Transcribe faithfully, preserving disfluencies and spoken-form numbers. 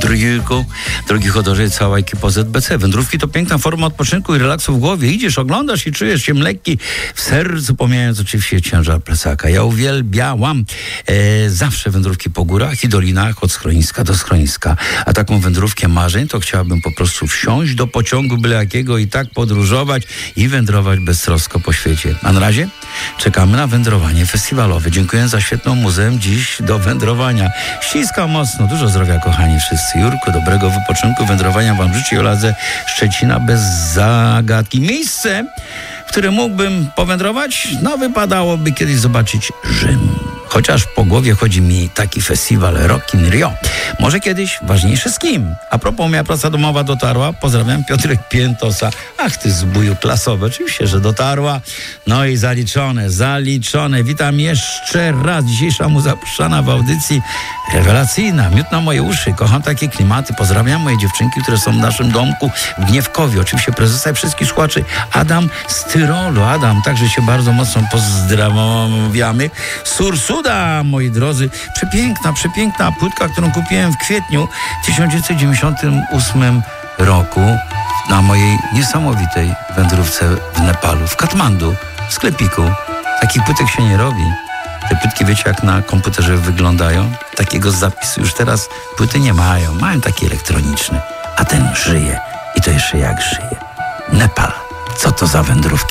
trójku. Drogi chodorze, cała ekipa Z B C. Wędrówki to piękna forma odpoczynku i relaksu w głowie. Idziesz, oglądasz i czujesz się lekki w sercu, pomijając oczywiście ciężar plecaka. Ja uwielbiałam e, zawsze wędrówki po górach i dolinach od schroniska do schroniska. A taką wędrówkę marzeń to chciałabym po prostu wsiąść do pociągu byle jakiego i tak podróżować i wędrować beztrosko po świecie. A na razie czekamy na wędrowanie festiwalowe. Dziękuję za świetną muzeum dziś do wędrowania. Ściskam mocno. Dużo zdrowia, kochani wszyscy. Jurku, dobrego wypoczynku, wędrowania wam życzę i oladze Szczecina bez zagadki. Miejsce, w którym mógłbym powędrować? No, wypadałoby kiedyś zobaczyć Rzym. Chociaż po głowie chodzi mi taki festiwal Rock in Rio. Może kiedyś ważniejszy z kim? A propos, moja praca domowa dotarła. Pozdrawiam, Piotrek Piętosa. Ach ty zbóju klasowy. Oczywiście, że dotarła. No i zaliczone, zaliczone. Witam jeszcze raz. Dzisiejsza muza puszczana w audycji rewelacyjna. Miód na moje uszy. Kocham takie klimaty. Pozdrawiam moje dziewczynki, które są w naszym domku w Gniewkowie. Oczywiście prezesa i wszystkich słuchaczy. Adam z Tyrolu. Adam, także się bardzo mocno pozdrawiamy. Sursu Cuda, moi drodzy. Przepiękna, przepiękna płytka, którą kupiłem w kwietniu tysiąc dziewięćset dziewięćdziesiątym ósmym roku na mojej niesamowitej wędrówce w Nepalu, w Katmandu, w sklepiku. Takich płytek się nie robi. Te płytki, wiecie, jak na komputerze wyglądają? Takiego zapisu już teraz płyty nie mają. Mają taki elektroniczny. A ten żyje. I to jeszcze jak żyje. Nepal. Co to za wędrówki?